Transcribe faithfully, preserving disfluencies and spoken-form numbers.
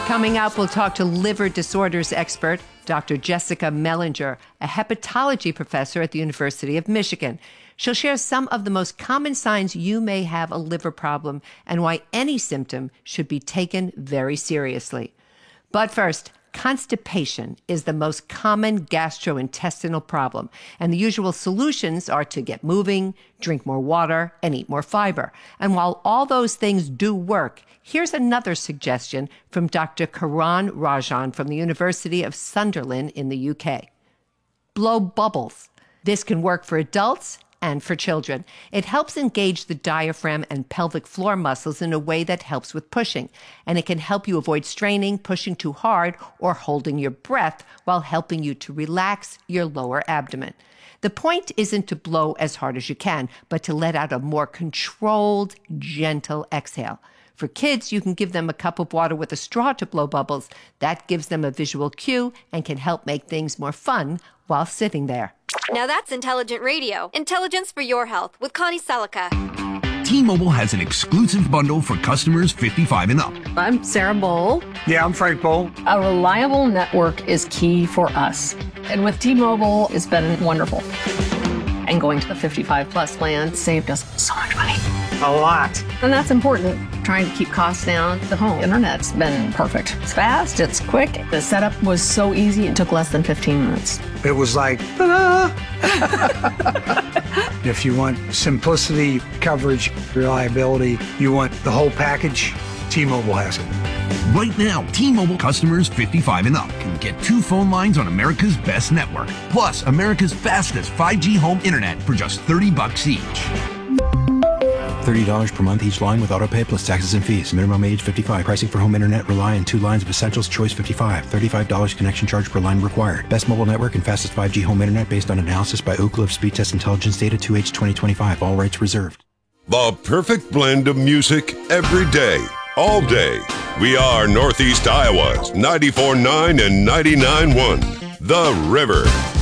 Coming up, we'll talk to liver disorders expert Doctor Jessica Mellinger, a hepatology professor at the University of Michigan. She'll share some of the most common signs you may have a liver problem and why any symptom should be taken very seriously. But first, constipation is the most common gastrointestinal problem, and the usual solutions are to get moving, drink more water, and eat more fiber. And while all those things do work, here's another suggestion from Doctor Karan Rajan from the University of Sunderland in the U K. Blow bubbles. This can work for adults and for children. It helps engage the diaphragm and pelvic floor muscles in a way that helps with pushing, and it can help you avoid straining, pushing too hard, or holding your breath while helping you to relax your lower abdomen. The point isn't to blow as hard as you can, but to let out a more controlled, gentle exhale. For kids, you can give them a cup of water with a straw to blow bubbles. That gives them a visual cue and can help make things more fun while sitting there. Now that's intelligent radio. Intelligence for your health with Connie Selica. T-Mobile has an exclusive bundle for customers fifty-five and up. I'm Sarah Bowl. Yeah, I'm Frank Bowl. A reliable network is key for us. And with T-Mobile, it's been wonderful. And going to the fifty-five plus plan saved us so much money. A lot. And that's important. Trying to keep costs down. The home internet's been perfect. It's fast, it's quick. The setup was so easy, it took less than fifteen minutes. It was like, ta-da! If you want simplicity, coverage, reliability, you want the whole package, T-Mobile has it. Right now, T-Mobile customers fifty-five and up can get two phone lines on America's best network, plus America's fastest five G home internet for just thirty bucks each. thirty dollars per month each line with autopay plus taxes and fees. Minimum age fifty-five. Pricing for home internet rely on two lines of Essentials Choice fifty-five. thirty-five dollars connection charge per line required. Best mobile network and fastest five G home internet based on analysis by Ookla of Speed Test Intelligence Data two H twenty twenty-five. All rights reserved. The perfect blend of music every day, all day. We are Northeast Iowa's ninety-four point nine and ninety-nine point one. The River.